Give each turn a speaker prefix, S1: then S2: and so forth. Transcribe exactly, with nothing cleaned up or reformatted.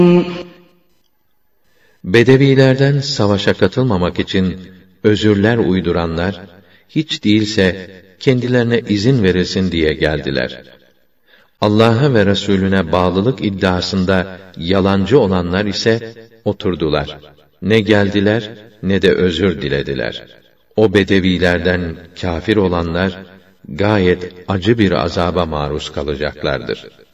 S1: Bedevilerden savaşa katılmamak için özürler uyduranlar, hiç değilse kendilerine izin verilsin diye geldiler. Allah'a ve Resulüne bağlılık iddiasında yalancı olanlar ise oturdular. Ne geldiler ne de özür dilediler. O bedevilerden kâfir olanlar gayet acı bir azaba maruz kalacaklardır.